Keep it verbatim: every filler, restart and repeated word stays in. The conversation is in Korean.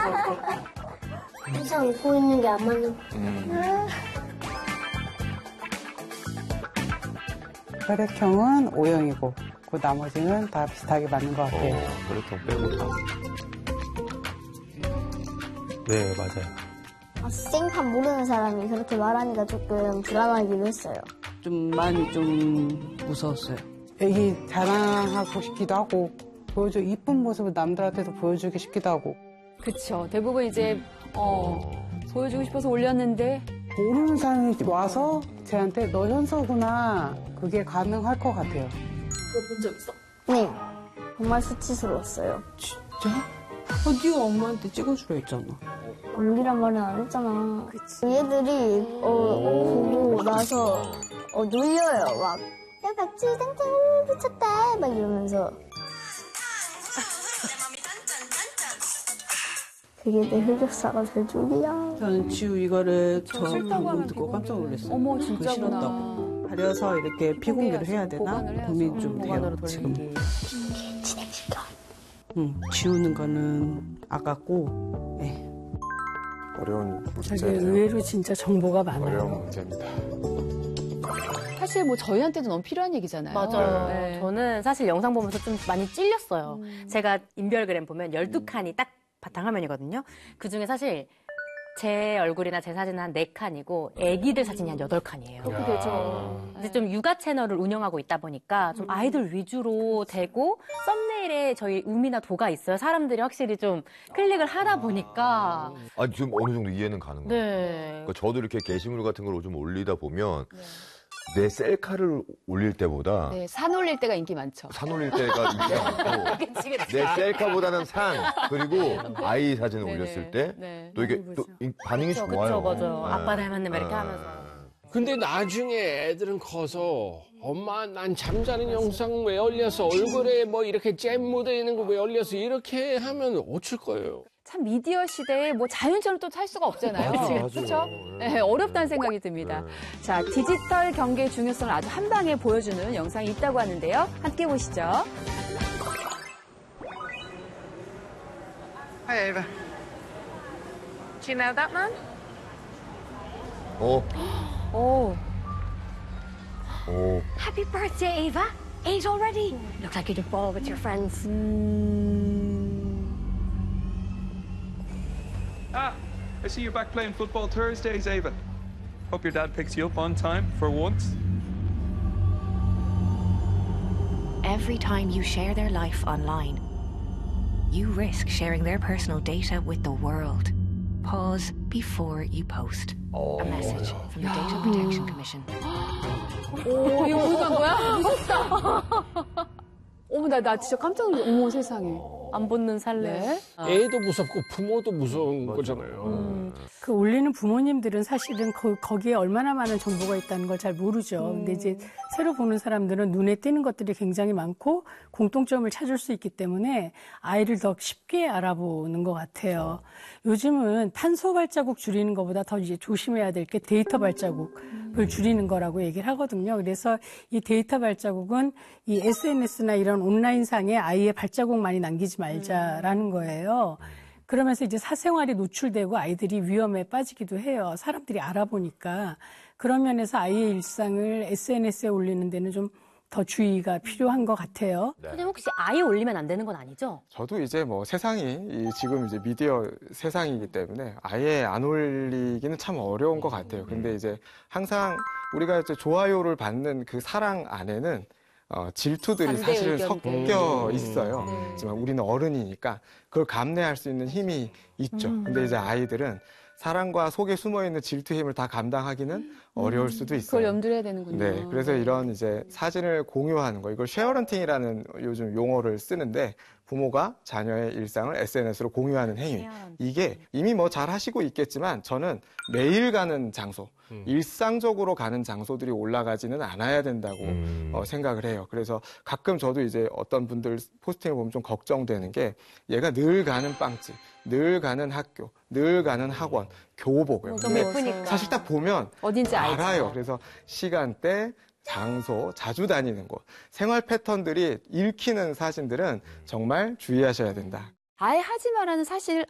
항상 웃고 있는 게 안 맞는. 음. 혈액형은 O형이고 그 나머지는 다 비슷하게 맞는 것 같아요. 어, 혈액형 빼고 다. 네, 맞아요. 아, 생판 모르는 사람이 그렇게 말하니까 조금 불안하기도 했어요. 좀 많이 좀 무서웠어요. 애기 자랑하고 싶기도 하고 보여줘 이쁜 모습을 남들한테도 보여주기 싶기도 하고. 그쵸. 대부분 이제 어, 보여주고 싶어서 올렸는데 모르는 사람이 와서 쟤한테 너 현서구나. 그게 가능할 것 같아요. 그거 본 적 있어? 네. 정말 수치스러웠어요. 진짜? 아, 네가 엄마한테 찍어주려 했잖아. 엄기란 말은 안 했잖아. 그치. 얘들이 어, 보고 나서 어, 놀려요. 막. 야, 박지우 땡땡 붙였다. 막 이러면서. 그게 내 흑역사가 될 줄이야. 저는 지우 이거를 저 처음 싫다고 하면 듣고 깜짝 놀랐어요. 어머, 진짜구나. 싫었다고. 가려서 이렇게 피공개를 해야 되나 고민 좀 돼요, 지금. 진행시켜. 응, 지우는 거는 아깝고, 네. 어려운 되게 문제예요. 의외로 진짜 정보가 많아요. 어려운 문제입니다. 사실 뭐 저희한테도 너무 필요한 얘기잖아요. 맞아요. 네. 저는 사실 영상 보면서 좀 많이 찔렸어요. 음. 제가 인별그램 보면 열두 칸이 딱 바탕화면이거든요. 그중에 사실 제 얼굴이나 제 사진은 한 네 칸이고 애기들 사진이 한 여덟 칸이에요. 그렇게 되죠. 근데 좀 육아 채널을 운영하고 있다 보니까 좀 아이들 위주로 되고 썸네일에 저희 음이나 도가 있어요. 사람들이 확실히 좀 클릭을 하다 보니까. 아, 지금 어느 정도 이해는 가는 거예요. 네. 그러니까 저도 이렇게 게시물 같은 걸 좀 올리다 보면 내 셀카를 올릴 때보다 네, 산 올릴 때가 인기 많죠. 산 올릴 때가 인기가 많고 그치, 그치. 내 셀카보다는 산 그리고 아이 사진을 네네. 올렸을 때 또 네. 이게 또 이- 반응이 그쵸, 좋아요. 그쵸, 맞아. 네. 아빠 닮았네, 막 이렇게 네. 하면서. 근데 나중에 애들은 커서 엄마 난 잠자는 영상 왜 올려서 얼굴에 뭐 이렇게 잼 묻어 있는 거 왜 올려서 이렇게 하면 어쩔 거예요. 참 미디어 시대에 뭐 자연처럼 또 살 수가 없잖아요. 맞아, 맞아. 그렇죠? 네, 어렵다는 생각이 듭니다. 네. 자, 디지털 경계의 중요성을 아주 한 방에 보여주는 영상이 있다고 하는데요. 함께 보시죠. Hi, Ava. Do you know that man? 어, 오, 오. Happy birthday, Ava. Eight already. Looks like you did ball with your friends. Ah, I see you're back playing football Thursdays, Ava. Hope your dad picks you up on time for once. Every time you share their life online, you risk sharing their personal data with the world. Pause before you post. A message from the Data Protection Commission. 오, 이거 어디 간 거야? 무섭다. 어머, 나, 나 진짜 깜짝 놀랐어. 어머, 세상에. 안 붙는 살래. 네. 애도 무섭고 부모도 무서운 거잖아요. 음. 그 올리는 부모님들은 사실은 거, 거기에 얼마나 많은 정보가 있다는 걸 잘 모르죠. 음. 근데 이제 새로 보는 사람들은 눈에 띄는 것들이 굉장히 많고 공통점을 찾을 수 있기 때문에 아이를 더 쉽게 알아보는 것 같아요. 요즘은 탄소 발자국 줄이는 것보다 더 이제 조심해야 될 게 데이터 발자국을 줄이는 거라고 얘기를 하거든요. 그래서 이 데이터 발자국은 이 에스엔에스나 이런 온라인상에 아이의 발자국 많이 남기지 말자라는 거예요. 그러면서 이제 사생활이 노출되고 아이들이 위험에 빠지기도 해요. 사람들이 알아보니까. 그런 면에서 아이의 일상을 에스엔에스에 올리는 데는 좀 더 주의가 필요한 것 같아요. 선생님 혹시 아예 올리면 안 되는 건 아니죠? 저도 이제 뭐 세상이 이 지금 이제 미디어 세상이기 때문에 아예 안 올리기는 참 어려운 것 같아요. 근데 이제 항상 우리가 이제 좋아요를 받는 그 사랑 안에는 어, 질투들이 사실은 섞여 있어요. 네. 하지만 우리는 어른이니까 그걸 감내할 수 있는 힘이 있죠. 음. 근데 이제 아이들은 사랑과 속에 숨어있는 질투의 힘을 다 감당하기는 어려울 수도 있어요. 그걸 염두를 해야 되는군요. 네, 그래서 이런 이제 사진을 공유하는 거, 이걸 쉐어런팅이라는 요즘 용어를 쓰는데 부모가 자녀의 일상을 에스엔에스로 공유하는 행위. 이게 이미 뭐 잘 하시고 있겠지만 저는 매일 가는 장소, 음. 일상적으로 가는 장소들이 올라가지는 않아야 된다고 음. 어, 생각을 해요. 그래서 가끔 저도 이제 어떤 분들 포스팅을 보면 좀 걱정되는 게 얘가 늘 가는 빵집, 늘 가는 학교, 늘 가는 학원, 교복을. 좀 예쁘니까. 사실 딱 보면 어딘지 알죠. 알아요. 그래서 시간대, 장소, 자주 다니는 곳, 생활 패턴들이 읽히는 사진들은 정말 주의하셔야 된다. 아예 하지 말라는 사실